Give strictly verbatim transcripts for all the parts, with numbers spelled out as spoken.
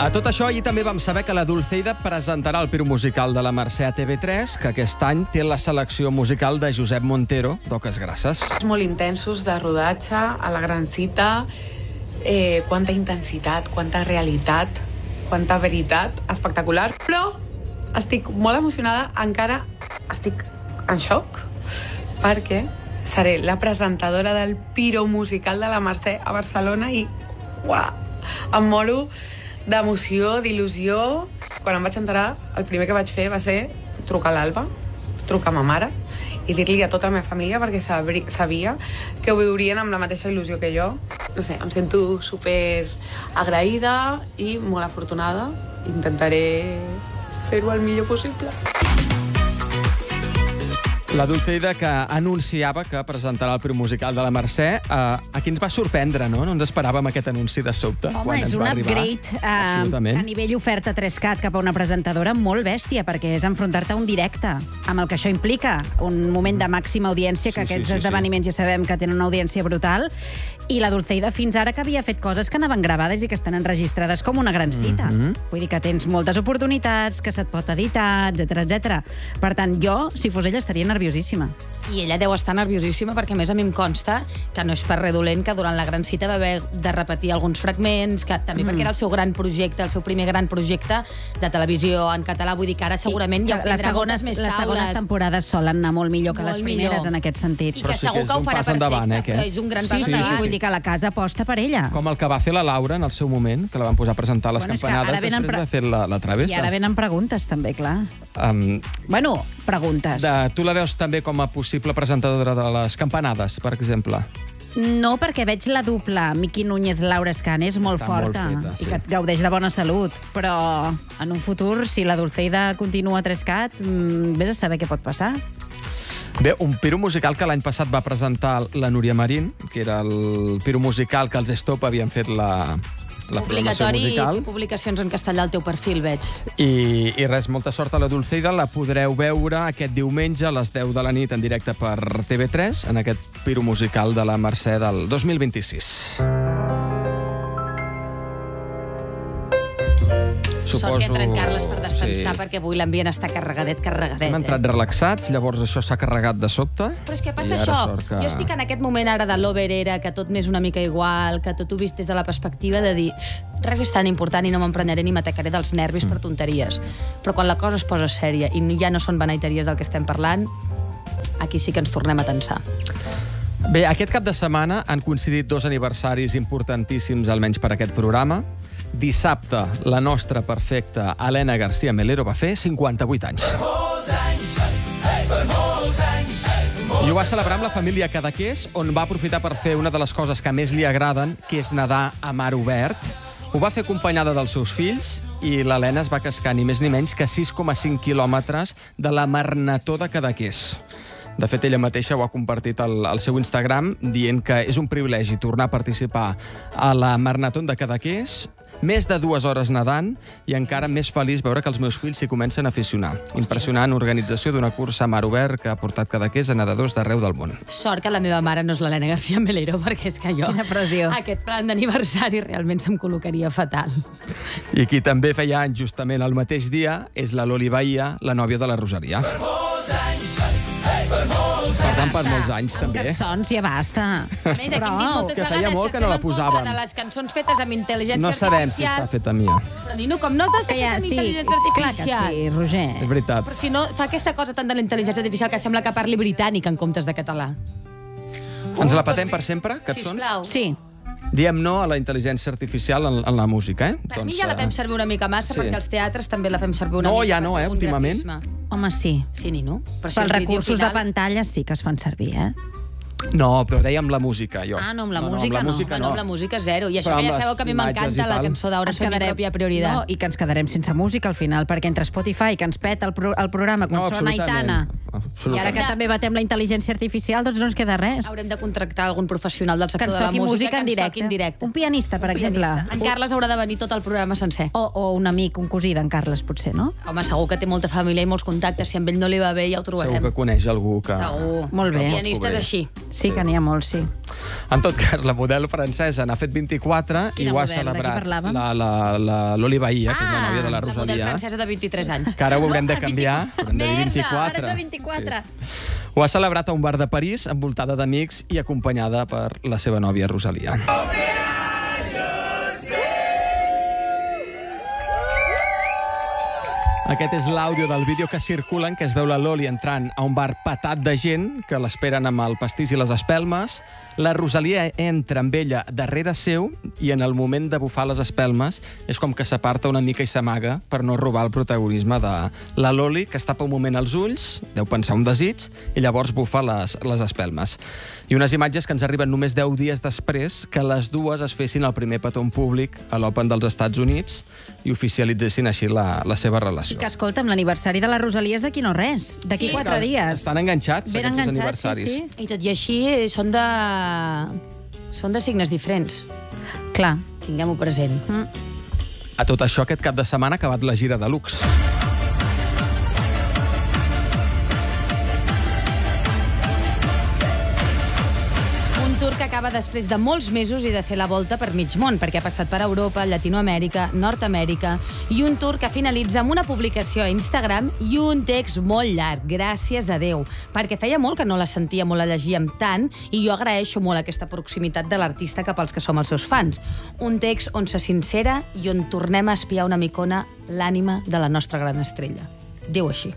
A tot això, ahir també vam saber que la Dulceida presentarà el Piru musical de la Mercè a T V tres, que aquest any té la selecció musical de Josep Montero, d'Oques Grasses. Molt intensos de rodatge, a la gran cita, eh, quanta intensitat, quanta realitat, quanta veritat, espectacular. Però estic molt emocionada, encara estic en xoc, perquè seré la presentadora del Piru musical de la Mercè a Barcelona i, uah, em moro d'emoció, d'il·lusió. Quan em vaig enterar, el primer que vaig fer va ser trucar a l'Alba, trucar a ma mare i dir-li a tota la meva família, perquè sabia que ho viurien amb la mateixa il·lusió que jo. No sé, em sento super agraïda i molt afortunada. Intentaré fer-ho el millor possible. La Dulceida, que anunciava que presentarà el Piru musical de la Mercè, eh, aquí ens va sorprendre, no? No ens esperàvem aquest anunci de sobte. Home, és un upgrade eh, a nivell oferta tres cat cap a una presentadora molt bèstia, perquè és enfrontar-te a un directe, amb el que això implica, un moment de màxima audiència, que sí, aquests sí, sí, esdeveniments sí. ja sabem que tenen una audiència brutal, i la Dulceida fins ara que havia fet coses que anaven gravades i que estan enregistrades com una gran cita. Mm-hmm. Vull dir que tens moltes oportunitats, que se't pot editar, etcètera, etcètera. Per tant, jo, si fos ella, estaria nerviosíssima. I ella deu estar nerviosíssima perquè, a més, a mi em consta que no és per res dolent que durant la gran cita va haver de repetir alguns fragments, que també mm. perquè era el seu gran projecte, el seu primer gran projecte de televisió en català. Vull dir que ara segurament I ja les segones, més les segones temporades solen anar molt millor que molt les primeres millor. En aquest sentit. I que sí segur que, que ho farà perfecte, endavant, eh, però és un gran pas sí, endavant. Sí, vull dir que la casa aposta per ella. Com el que va fer la Laura en el seu moment, que la van posar a presentar les bueno, campanades després pre... de fer la, la travessa. I ara venen preguntes, també, clar. Um, bueno, preguntes. De, tu la veus també com a possible presentadora de les campanades, per exemple? No, perquè veig la dupla Miqui Núñez-Laura Escanes molt Està forta molt feta, sí. i que et gaudeix de bona salut. Però en un futur, si la Dulceida continua a tres cat, vés a saber què pot passar. Bé, un Piru musical que l'any passat va presentar la Núria Marín, que era el Piru musical que els Stop havien fet la... la programació musical. Obligatori publicacions en castellà al teu perfil, veig. I, I res, molta sort a la Dulceida. La podreu veure aquest diumenge a les deu de la nit en directe per T V tres en aquest Piru musical de la Mercè del dos mil vint-i-sis. Suposo... Sort que entra en Carles per descansar, sí. Perquè avui l'ambient està carregadet, carregadet. Hem entrat eh? relaxats, llavors això s'ha carregat de sobte. Però és que passa això, que... jo estic en aquest moment ara de l'over era, que tot m'és una mica igual, que tot ho vist des de la perspectiva de dir res és tan important i no m'emprenyaré ni m'atacaré dels nervis mm. per tonteries. Però quan la cosa es posa sèria i ja no són beneiteries del que estem parlant, aquí sí que ens tornem a tensar. Bé, aquest cap de setmana han coincidit dos aniversaris importantíssims, almenys per aquest programa. Dissabte, la nostra perfecta Helena García Melero va fer cinquanta-vuit anys. I ho va celebrar amb la família Cadaqués, on va aprofitar per fer una de les coses que més li agraden, que és nedar a mar obert. Ho va fer acompanyada dels seus fills i l'Helena es va cascar ni més ni menys que sis coma cinc quilòmetres de la Marnató de Cadaqués. De fet, ella mateixa ho ha compartit al, al seu Instagram, dient que és un privilegi tornar a participar a la Marnató de Cadaqués, més de dues hores nedant, i encara més feliç veure que els meus fills s'hi comencen a aficionar. Impressionant organització d'una cursa a mar obert que ha portat Cadaqués a nedadors d'arreu del món. Sort que la meva mare no és l'Helena García Melero, perquè és que jo... Quina pressió. Aquest plan d'aniversari realment se'm col·locaria fatal. I qui també feia anys justament el mateix dia és la Loli Bahia, la nòvia de la Rosaria. Per molts anys, per molts per tant, per molts anys, també. Cançons, ja basta. A més, aquí hem dit moltes que vegades molt que que no la estem en contra posàvem. de les cançons fetes amb intel·ligència no artificial. No sabem si està feta mia. Però, Nino, com no està feta amb sí, intel·ligència sí, artificial? Clar que sí, Roger. És veritat. Però si no, fa aquesta cosa tant de la intel·ligència artificial que sembla que parli britànic en comptes de català. Ens la patem per sempre, cançons? Sisplau. Sí. Diem no a la intel·ligència artificial en, en la música, eh? Per doncs, mi ja la fem servir una mica massa, sí. Perquè als teatres també la fem servir una no, mica. Ja no, eh, últimament. Home, sí. Sí, Nino. Però si pels recursos final... de pantalla sí que es fan servir, eh? No, però dèiem la música, jo. Ah, no, amb la no, música no. no. Música, no. no. Amb la música zero. I això però que ja sabeu que a mi m'encanta la cançó d'Ara soy mi pròpia prioritat. No, i que ens quedarem sense música al final, perquè entre Spotify, que ens peta el, pro el programa, quan no, sona Aitana, i ara que també batem la intel·ligència artificial, doncs no ens queda res. Haurem de contractar algun professional del sector de la música, música en que ens directe. toqui en directe. Un pianista, per un exemple. Pianista. En Carles haurà de venir tot el programa sencer. O, o un amic, un cosí d'en Carles, potser, no? Home, segur que té molta família i molts contactes. Si amb ell no li va bé, ja ho trobarem. Segur que coneix algú que... Segur. Molt bé. Pianistes així. Sí, que n'hi ha molts, sí. En tot cas, la model francesa n'ha fet vint-i-quatre i Quina ho ha model? De qui celebrat parlàvem? la, la, la Loli Bahia, que és la nòvia de la La model Rosalia. francesa de vint-i-tres anys. Que ara ho haurem de canviar. Haurem de dir Merda, vint-i-quatre. ara és de vint-i-quatre. Sí. Ho ha celebrat a un bar de París, envoltada d'amics i acompanyada per la seva nòvia Rosalia. Aquest és l'àudio del vídeo que circula en què es veu la Loli entrant a un bar petat de gent que l'esperen amb el pastís i les espelmes. La Rosalia entra amb ella darrere seu i en el moment de bufar les espelmes és com que s'aparta una mica i s'amaga per no robar el protagonisme de la Loli, que es tapa un moment els ulls, deu pensar un desig, i llavors bufa les, les espelmes. I unes imatges que ens arriben només deu dies després que les dues es fessin el primer petó en públic a l'Open dels Estats Units i oficialitzessin així la, la seva relació. I que, escolta'm, l'aniversari de la Rosalia és d'aquí no res, d'aquí Sí, quatre dies. Estan enganxats, Ben aquests enganxats, aniversaris. sí, sí. I tot i així són de... són de signes diferents. Clar. Tinguem-ho present. A tot això, aquest cap de setmana ha acabat la gira de Lux. Un tour que acaba després de molts mesos i de fer la volta per mig món, perquè ha passat per Europa, Llatinoamèrica, Nord-Amèrica, i un tour que finalitza amb una publicació a Instagram i un text molt llarg, gràcies a Déu, perquè feia molt que no la sentia, molt la llegíem tant, i jo agraeixo molt aquesta proximitat de l'artista cap als que som els seus fans. Un text on se sincera i on tornem a espiar una micona l'ànima de la nostra gran estrella. Diu així.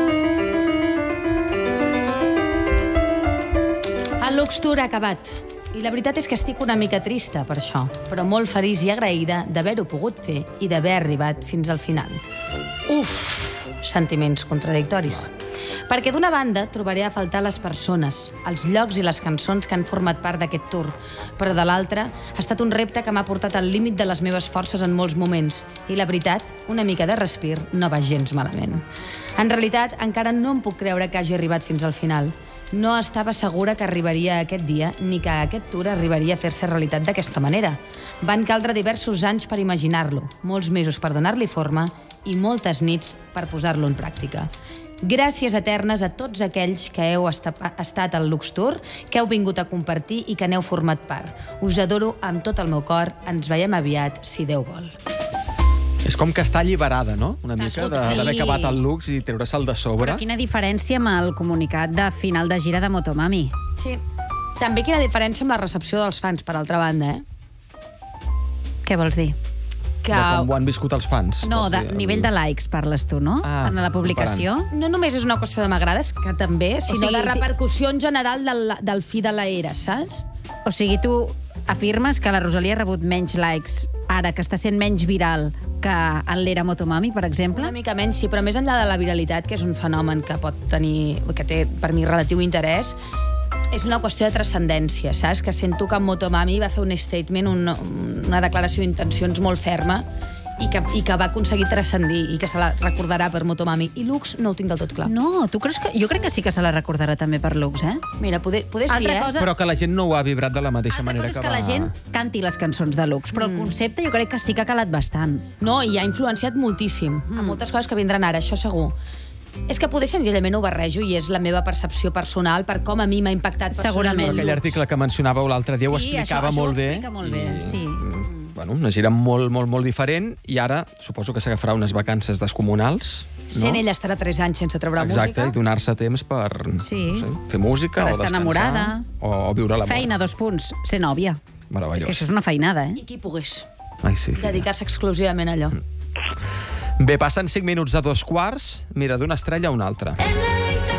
El Lux Tour ha acabat. I la veritat és que estic una mica trista per això, però molt feliç i agraïda d'haver-ho pogut fer i d'haver arribat fins al final. Uf, sentiments contradictoris. Perquè d'una banda trobaré a faltar les persones, els llocs i les cançons que han format part d'aquest tour, però de l'altra ha estat un repte que m'ha portat al límit de les meves forces en molts moments i la veritat, una mica de respir no va gens malament. En realitat, encara no em puc creure que hagi arribat fins al final. No estava segura que arribaria aquest dia ni que aquest tour arribaria a fer-se realitat d'aquesta manera. Van caldre diversos anys per imaginar-lo, molts mesos per donar-li forma i moltes nits per posar-lo en pràctica. Gràcies eternes a tots aquells que heu estat al Lux Tour, que heu vingut a compartir i que n'heu format part. Us adoro amb tot el meu cor. Ens veiem aviat, si Déu vol. És com que està alliberada, no? Una mica sud, de- sí. d'haver acabat el Lux i treure-se'l de sobre. Però quina diferència amb el comunicat de final de gira de Motomami. Sí. També quina diferència amb la recepció dels fans, per altra banda, eh? Què vols dir? Que De com ho han viscut els fans. No, vols de dir, el- nivell de likes parles tu, no? Ah, en la publicació. no només és una qüestió de m'agrades, que també, sinó sigui, de repercussió en general del, del fi de l'era, saps? O sigui, tu afirmes que la Rosalia ha rebut menys likes ara que està sent menys viral que en l'era Motomami, per exemple? Una mica menys, sí, però més enllà de la viralitat, que és un fenomen que pot tenir, que té per mi relatiu interès, és una qüestió de transcendència, saps? Que sento que en Motomami va fer un statement, una, una declaració d'intencions molt ferma i que, i que va aconseguir transcendir i que se la recordarà per Motomami. I Lux no ho tinc del tot clar. No, tu creus que... Jo crec que sí que se la recordarà també per Lux, eh? Mira, poder, poder sí, Altra eh? cosa- Però que la gent no ho ha vibrat de la mateixa Altra manera cosa és que que va... la gent canti les cançons de Lux, però el concepte jo crec que sí que ha calat bastant. No, i ha influenciat moltíssim. Mm. A moltes coses que vindran ara, això segur. És que poder senzillament ho barrejo i és la meva percepció personal per com a mi m'ha impactat Segurament. personalment. Aquell article que mencionàveu l'altre dia ho Sí, explicava això- això ho molt bé. explica molt bé, sí. Bueno, una gira molt, molt, molt diferent i ara suposo que s'agafarà unes vacances descomunals. No? Sent ella estarà tres anys sense treure Exacte, música. i donar-se temps per Sí. no sé, fer música Per o estar descansar enamorada. o, o viure l'amor. Feina, dos punts, ser nòvia. Meravellós. És que això és una feinada, eh? I qui pogués Ai, sí, filla. dedicar-se exclusivament a allò. Bé, passen cinc minuts de dos quarts. Mira, d'una estrella a una altra. En la